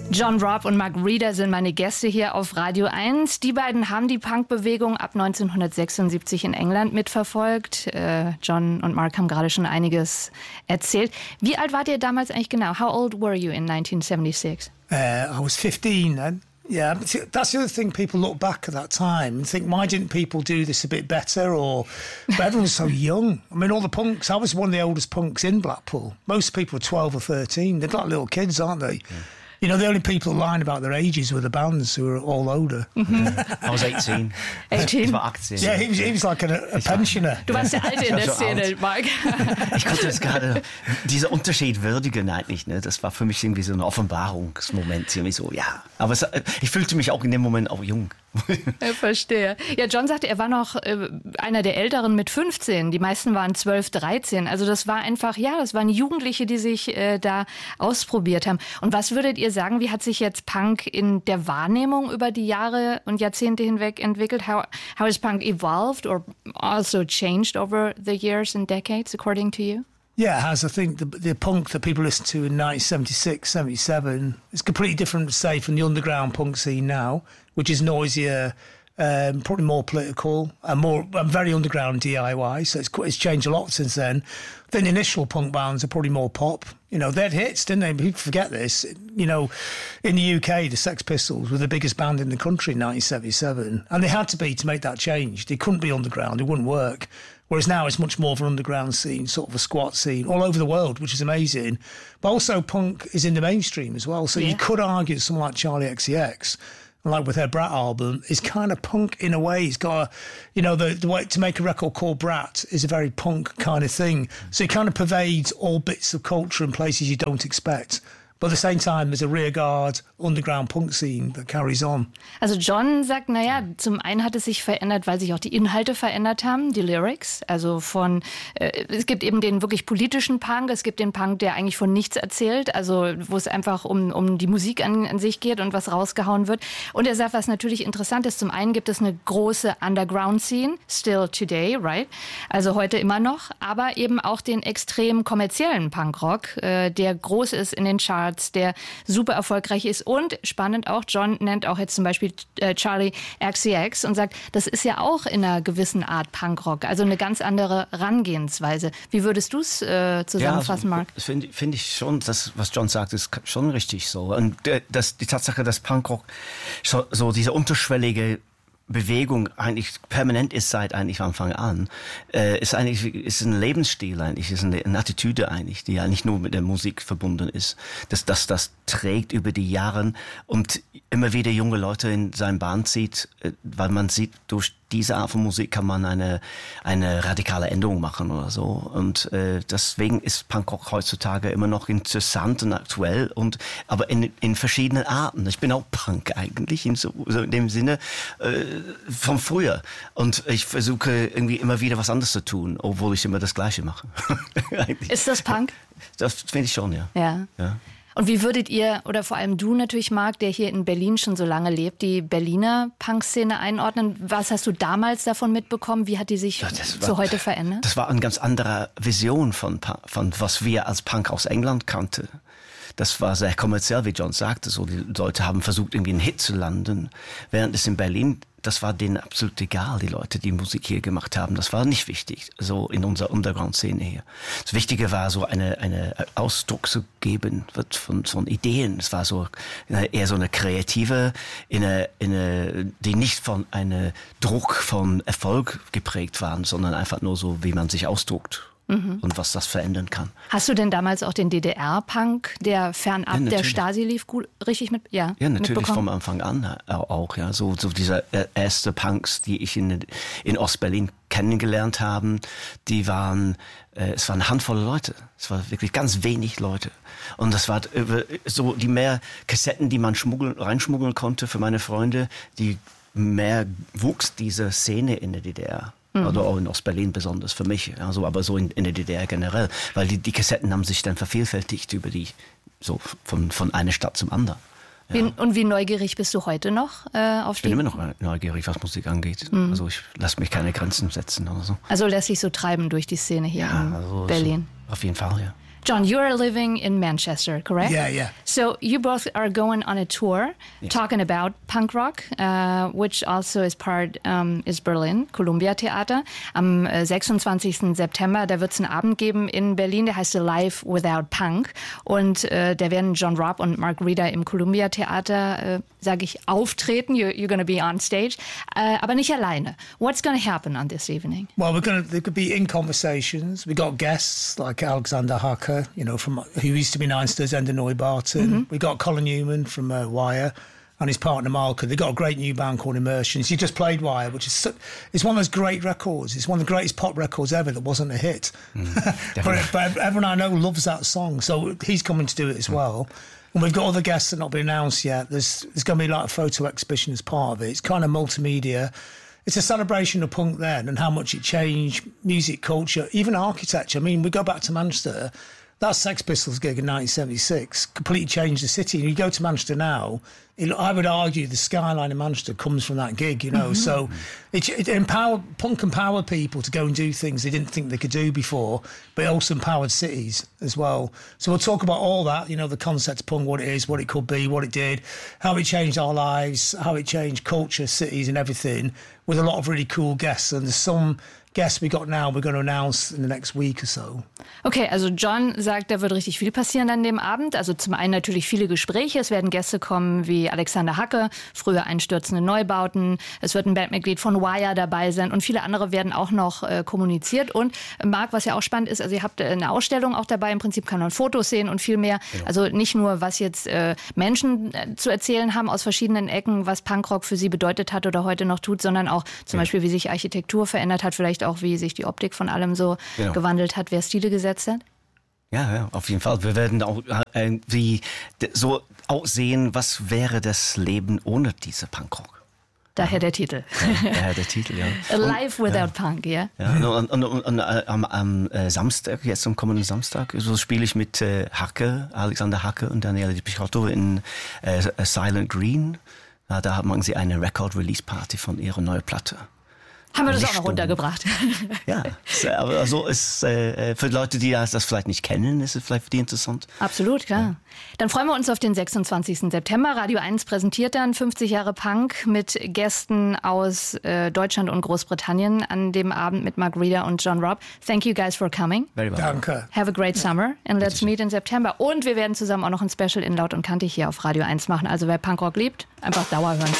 John Robb und Mark Reeder sind meine Gäste hier auf Radio 1. Die beiden haben die Punkbewegung ab 1976 in England mitverfolgt. John und Mark haben gerade schon einiges erzählt. Wie alt wart ihr damals eigentlich genau? How old were you in 1976? I was 15 then. Yeah, that's the other thing. People look back at that time and think, why didn't people do this a bit better? But everyone was so young. I mean, all the punks, I was one of the oldest punks in Blackpool. Most people were 12 or 13. They're like little kids, aren't they? Yeah. You know, the only people lying about their ages were the bands who were all older. I was 18. 18? Ich war 18. Yeah, he was like a pensioner. Du warst der Alte in der Szene, Mark. Ich konnte das gerade, dieser Unterschied würdigen eigentlich, ne? Das war für mich irgendwie so ein Offenbarungsmoment, irgendwie so, ja. Aber ich fühlte mich auch in dem Moment auch jung. Ich verstehe. Ja, John sagte, er war noch einer der Älteren mit 15. Die meisten waren 12, 13. Also das war einfach, ja, das waren Jugendliche, die sich da ausprobiert haben. Und was würdet ihr sagen, wie hat sich jetzt Punk in der Wahrnehmung über die Jahre und Jahrzehnte hinweg entwickelt? How has Punk evolved or also changed over the years and decades, according to you? Yeah, it has. I think the punk that people listened to in 1976, 77 is completely different, say, from the underground punk scene now, which is noisier, probably more political, and very underground DIY. So it's changed a lot since then. I think the initial punk bands are probably more pop. You know, they had hits, didn't they? People forget this. You know, in the UK, the Sex Pistols were the biggest band in the country in 1977. And they had to be to make that change. They couldn't be underground. It wouldn't work. Whereas now it's much more of an underground scene, sort of a squat scene, all over the world, which is amazing. But also punk is in the mainstream as well. So you could argue someone like Charlie XCX, like with their Brat album, is kind of punk in a way. He's got, the way to make a record called Brat is a very punk kind of thing. So it kind of pervades all bits of culture in places you don't expect. But at the same time, there's a rearguard underground punk scene that carries on. Also John sagt, naja, zum einen hat es sich verändert, weil sich auch die Inhalte verändert haben, die Lyrics. Also es gibt eben den wirklich politischen Punk, es gibt den Punk, der eigentlich von nichts erzählt, also wo es einfach um die Musik an sich geht und was rausgehauen wird. Und er sagt, was natürlich interessant ist, zum einen gibt es eine große Underground-Scene, still today, right? Also heute immer noch, aber eben auch den extrem kommerziellen Punkrock, der groß ist in den Charts, der super erfolgreich ist und spannend auch, John nennt auch jetzt zum Beispiel Charlie XCX und sagt, das ist ja auch in einer gewissen Art Punkrock, also eine ganz andere Herangehensweise. Wie würdest du es zusammenfassen, Mark? Finde ich schon, das, was John sagt, ist schon richtig so. Und die Tatsache, dass Punkrock so diese unterschwellige Bewegung eigentlich permanent ist seit eigentlich Anfang an, ist ein Lebensstil eigentlich, ist eine Attitüde eigentlich, die ja nicht nur mit der Musik verbunden ist. Das trägt über die Jahre und immer wieder junge Leute in seine Band zieht, weil man sieht, durch diese Art von Musik kann man eine radikale Änderung machen oder so. Und deswegen ist Punkrock heutzutage immer noch interessant und aktuell, aber in verschiedenen Arten. Ich bin auch Punk eigentlich, in dem Sinne von früher. Und ich versuche irgendwie immer wieder was anderes zu tun, obwohl ich immer das Gleiche mache. Ist das Punk? Das finde ich schon, ja. Ja. Und wie würdet ihr, oder vor allem du natürlich, Mark, der hier in Berlin schon so lange lebt, die Berliner Punk-Szene einordnen? Was hast du damals davon mitbekommen? Wie hat die sich zu heute verändert? Das war eine ganz andere Vision von was wir als Punk aus England kannten. Das war sehr kommerziell, wie John sagte. So, die Leute haben versucht, irgendwie einen Hit zu landen. Während es in Berlin, das war denen absolut egal, die Leute, die Musik hier gemacht haben. Das war nicht wichtig, so in unserer Underground-Szene hier. Das Wichtige war, so eine Ausdruck zu geben von Ideen. Es war so eher so eine kreative, die nicht von einem Druck von Erfolg geprägt waren, sondern einfach nur so, wie man sich ausdruckt. Und was das verändern kann. Hast du denn damals auch den DDR-Punk, der fernab der Stasi lief, richtig natürlich vom Anfang an auch. Ja. So diese erste Punks, die ich in Ostberlin kennengelernt habe, es waren eine Handvoll Leute. Es war wirklich ganz wenig Leute. Und das war so die mehr Kassetten, die man reinschmuggeln konnte für meine Freunde, die mehr wuchs diese Szene in der DDR. Oder auch in Ostberlin besonders für mich, also, aber so in der DDR generell, weil die Kassetten haben sich dann vervielfältigt so von einer Stadt zum anderen. Ja. Und wie neugierig bist du heute noch auf Ich bin immer noch neugierig, was Musik angeht. Also ich lasse mich keine Grenzen setzen oder so. Also lässt sich so treiben durch die Szene hier in Berlin. So, auf jeden Fall, ja. John, you're living in Manchester, correct? Yeah. So you both are going on a tour talking about punk rock, which also is is Berlin, Columbia Theater. Am 26. September, da wird es einen Abend geben in Berlin, der heißt Live Without Punk. Und da werden John Robb und Mark Reeder im Columbia Theater, sage ich, auftreten. You're going to be on stage, aber nicht alleine. What's going to happen on this evening? Well, they could be in conversations. We got guests like Alexander Hacker, who used to be Neinsters, Ender Neubauten. Mm-hmm. We got Colin Newman from Wire and his partner Malcolm. They got a great new band called Immersions. He just played Wire, which is it's one of those great records. It's one of the greatest pop records ever that wasn't a hit. But everyone I know loves that song, so he's coming to do it as well. And we've got other guests that have not been announced yet. There's going to be like a photo exhibition as part of it. It's kind of multimedia. It's a celebration of punk then and how much it changed music, culture, even architecture. I mean, we go back to Manchester. That Sex Pistols gig in 1976 completely changed the city. And you go to Manchester now, I would argue the skyline of Manchester comes from that gig, Mm-hmm. So it empowered, punk empowered people to go and do things they didn't think they could do before, but it also empowered cities as well. So we'll talk about all that, the concept of punk, what it is, what it could be, what it did, how it changed our lives, how it changed culture, cities and everything, with a lot of really cool guests. And there's some guests we got now we're going to announce in the next week or so. Okay, also John sagt, da wird richtig viel passieren an dem Abend. Also zum einen natürlich viele Gespräche. Es werden Gäste kommen wie Alexander Hacke, früher einstürzende Neubauten. Es wird ein Bandmitglied von Wire dabei sein und viele andere werden auch noch kommuniziert. Und Marc, was ja auch spannend ist, also ihr habt eine Ausstellung auch dabei. Im Prinzip kann man Fotos sehen und viel mehr. Genau. Also nicht nur, was jetzt Menschen zu erzählen haben aus verschiedenen Ecken, was Punkrock für sie bedeutet hat oder heute noch tut, sondern auch zum Beispiel, wie sich Architektur verändert hat, vielleicht auch, wie sich die Optik von allem so gewandelt hat, wer Stile gesetzt hat? Ja, auf jeden Fall. Wir werden auch irgendwie so aussehen, was wäre das Leben ohne diese Punkrock. Daher der Titel. Daher der Titel, ja. Alive Without Punk, ja. Und am Samstag, jetzt am kommenden Samstag, so spiele ich mit Alexander Hacke und Daniela Di Picciotto in Silent Green. Da machen sie eine Record-Release-Party von ihrer neuen Platte. Haben wir das auch noch runtergebracht. Ja, aber so ist für Leute, die das vielleicht nicht kennen, ist es vielleicht für die interessant. Absolut, klar. Ja. Dann freuen wir uns auf den 26. September. Radio 1 präsentiert dann 50 Jahre Punk mit Gästen aus Deutschland und Großbritannien an dem Abend mit Mark Reeder und John Robb. Thank you guys for coming. Very well. Danke. Have a great summer and let's meet in September. Und wir werden zusammen auch noch ein Special in Laut und Kantig hier auf Radio 1 machen. Also wer Punkrock liebt, einfach Dauer hören.